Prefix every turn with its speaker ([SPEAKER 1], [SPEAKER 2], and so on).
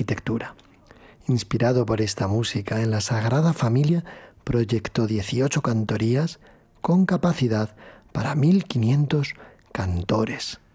[SPEAKER 1] arquitectura. Inspirado por esta música, en la Sagrada Familia proyectó 18 cantorías con capacidad para 1.500 cantores.